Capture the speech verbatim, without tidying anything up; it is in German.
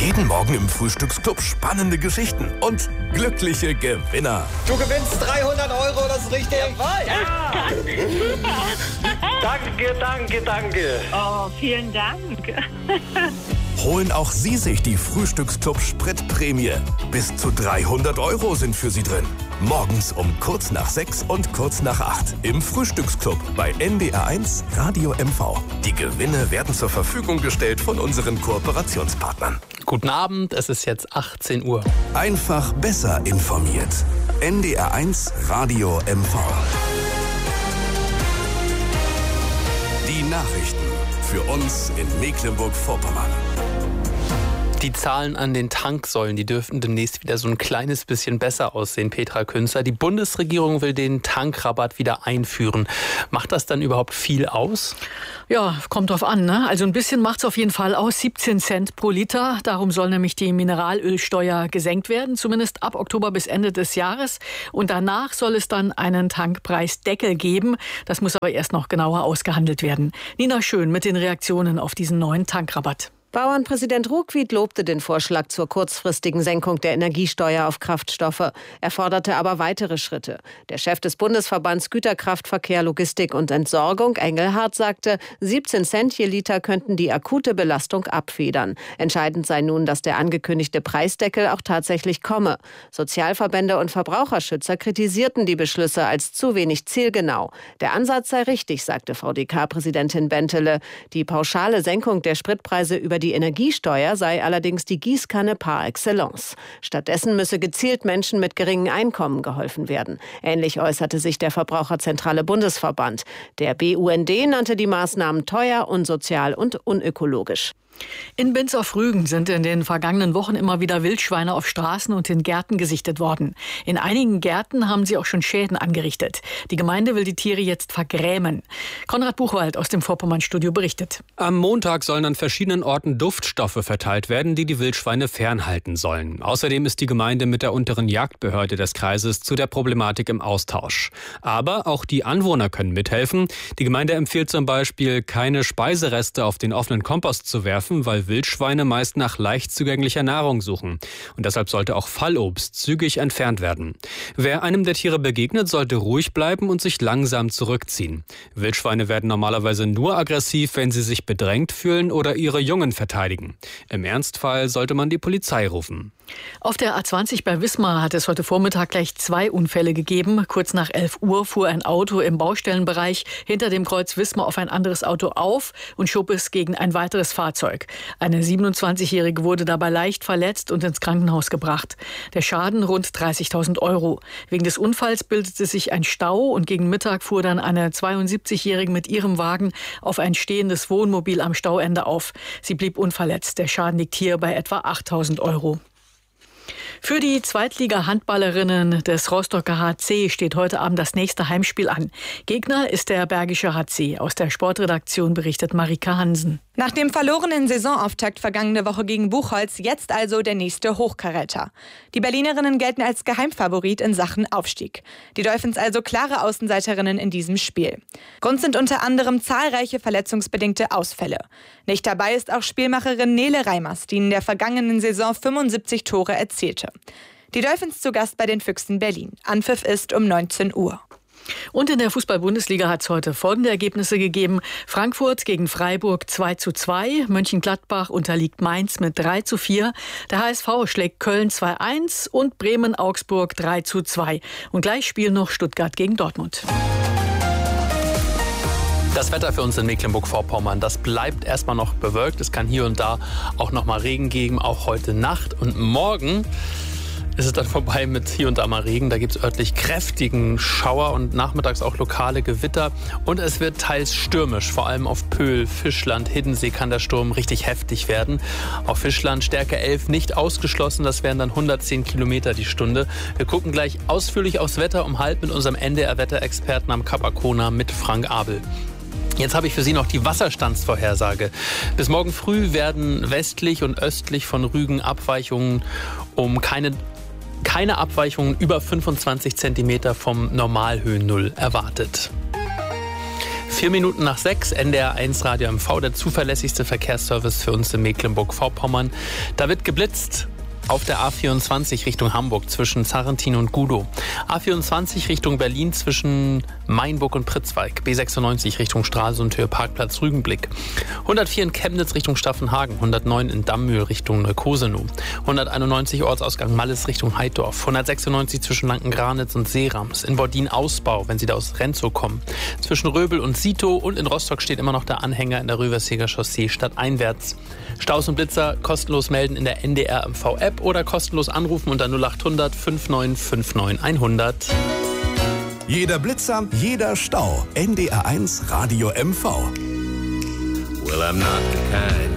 Jeden Morgen im Frühstücksclub spannende Geschichten und glückliche Gewinner. Du gewinnst dreihundert Euro, das ist richtig. Jawohl. Ja. Danke, danke, danke. Oh, vielen Dank. Holen auch Sie sich die Frühstücksclub Spritprämie. Bis zu dreihundert Euro sind für Sie drin. Morgens um kurz nach sechs und kurz nach acht im Frühstücksclub bei N D R eins Radio M V. Die Gewinne werden zur Verfügung gestellt von unseren Kooperationspartnern. Guten Abend, es ist jetzt achtzehn Uhr. Einfach besser informiert. N D R eins Radio M V. Die Nachrichten für uns in Mecklenburg-Vorpommern. Die Zahlen an den Tanksäulen, die dürften demnächst wieder so ein kleines bisschen besser aussehen, Petra Künzer. Die Bundesregierung will den Tankrabatt wieder einführen. Macht das dann überhaupt viel aus? Ja, kommt drauf an, ne? Also ein bisschen macht es auf jeden Fall aus. siebzehn Cent pro Liter. Darum soll nämlich die Mineralölsteuer gesenkt werden, zumindest ab Oktober bis Ende des Jahres. Und danach soll es dann einen Tankpreisdeckel geben. Das muss aber erst noch genauer ausgehandelt werden. Nina Schön mit den Reaktionen auf diesen neuen Tankrabatt. Bauernpräsident Ruckwied lobte den Vorschlag zur kurzfristigen Senkung der Energiesteuer auf Kraftstoffe. Er forderte aber weitere Schritte. Der Chef des Bundesverbands Güterkraftverkehr, Logistik und Entsorgung, Engelhardt, sagte, siebzehn Cent je Liter könnten die akute Belastung abfedern. Entscheidend sei nun, dass der angekündigte Preisdeckel auch tatsächlich komme. Sozialverbände und Verbraucherschützer kritisierten die Beschlüsse als zu wenig zielgenau. Der Ansatz sei richtig, sagte V D K-Präsidentin Bentele. Die pauschale Senkung der Spritpreise über die Die Energiesteuer sei allerdings die Gießkanne par excellence. Stattdessen müsse gezielt Menschen mit geringem Einkommen geholfen werden. Ähnlich äußerte sich der Verbraucherzentrale Bundesverband. Der B U N D nannte die Maßnahmen teuer, unsozial und unökologisch. In Binz auf Rügen sind in den vergangenen Wochen immer wieder Wildschweine auf Straßen und in Gärten gesichtet worden. In einigen Gärten haben sie auch schon Schäden angerichtet. Die Gemeinde will die Tiere jetzt vergrämen. Konrad Buchwald aus dem Vorpommern-Studio berichtet. Am Montag sollen an verschiedenen Orten Duftstoffe verteilt werden, die die Wildschweine fernhalten sollen. Außerdem ist die Gemeinde mit der unteren Jagdbehörde des Kreises zu der Problematik im Austausch. Aber auch die Anwohner können mithelfen. Die Gemeinde empfiehlt zum Beispiel, keine Speisereste auf den offenen Kompost zu werfen, weil Wildschweine meist nach leicht zugänglicher Nahrung suchen. Und deshalb sollte auch Fallobst zügig entfernt werden. Wer einem der Tiere begegnet, sollte ruhig bleiben und sich langsam zurückziehen. Wildschweine werden normalerweise nur aggressiv, wenn sie sich bedrängt fühlen oder ihre Jungen verteidigen. Im Ernstfall sollte man die Polizei rufen. Auf der A zwanzig bei Wismar hat es heute Vormittag gleich zwei Unfälle gegeben. Kurz nach elf Uhr fuhr ein Auto im Baustellenbereich hinter dem Kreuz Wismar auf ein anderes Auto auf und schob es gegen ein weiteres Fahrzeug. Eine siebenundzwanzigjährige wurde dabei leicht verletzt und ins Krankenhaus gebracht. Der Schaden rund dreißigtausend Euro. Wegen des Unfalls bildete sich ein Stau und gegen Mittag fuhr dann eine zweiundsiebzigjährige mit ihrem Wagen auf ein stehendes Wohnmobil am Stauende auf. Sie blieb unverletzt. Der Schaden liegt hier bei etwa achttausend Euro. Für die Zweitliga-Handballerinnen des Rostocker H C steht heute Abend das nächste Heimspiel an. Gegner ist der Bergische H C. Aus der Sportredaktion berichtet Marika Hansen. Nach dem verlorenen Saisonauftakt vergangene Woche gegen Buchholz jetzt also der nächste Hochkaräter. Die Berlinerinnen gelten als Geheimfavorit in Sachen Aufstieg. Die Dolphins also klare Außenseiterinnen in diesem Spiel. Grund sind unter anderem zahlreiche verletzungsbedingte Ausfälle. Nicht dabei ist auch Spielmacherin Nele Reimers, die in der vergangenen Saison fünfundsiebzig Tore erzielte. Die Dolphins zu Gast bei den Füchsen Berlin. Anpfiff ist um neunzehn Uhr. Und in der Fußball-Bundesliga hat es heute folgende Ergebnisse gegeben. Frankfurt gegen Freiburg zwei zu zwei. Mönchengladbach unterliegt Mainz mit drei zu vier. Der H S V schlägt Köln zwei eins und Bremen-Augsburg drei zu zwei. Und gleich spielen noch Stuttgart gegen Dortmund. Das Wetter für uns in Mecklenburg-Vorpommern, das bleibt erstmal noch bewölkt. Es kann hier und da auch noch mal Regen geben, auch heute Nacht. Und morgen ist es dann vorbei mit hier und da mal Regen. Da gibt es örtlich kräftigen Schauer und nachmittags auch lokale Gewitter. Und es wird teils stürmisch. Vor allem auf Pöhl, Fischland, Hiddensee kann der Sturm richtig heftig werden. Auf Fischland Stärke elf nicht ausgeschlossen. Das wären dann hundertzehn Kilometer die Stunde. Wir gucken gleich ausführlich aufs Wetter um halb mit unserem N D R-Wetterexperten am Kap Arkona mit Frank Abel. Jetzt habe ich für Sie noch die Wasserstandsvorhersage. Bis morgen früh werden westlich und östlich von Rügen Abweichungen um keine Keine Abweichungen über fünfundzwanzig Zentimeter vom Normalhöhennull erwartet. Vier Minuten nach sechs, N D R eins Radio M V, der zuverlässigste Verkehrsservice für uns in Mecklenburg-Vorpommern. Da wird geblitzt. Auf der A vierundzwanzig Richtung Hamburg zwischen Zarrentin und Gudow. A vierundzwanzig Richtung Berlin zwischen Mainburg und Pritzwalk. B sechsundneunzig Richtung Stralsundhöhe, Parkplatz Rügenblick. hundertvier in Chemnitz Richtung Staffenhagen. hundertneun in Dammühl Richtung Neukosenow. hunderteinundneunzig Ortsausgang Malles Richtung Heiddorf. hundertsechsundneunzig zwischen Lanken-Granitz und Seerams. In Bordin Ausbau, wenn Sie da aus Renzow kommen. Zwischen Röbel und Sito und in Rostock steht immer noch der Anhänger in der Rüversiger Chaussee stadteinwärts. Staus und Blitzer kostenlos melden in der N D R M V-App oder kostenlos anrufen unter null acht hundert fünfundneunzig neunundfünfzig hundert. Jeder Blitzer, jeder Stau. N D R eins Radio M V. Well, I'm not the kind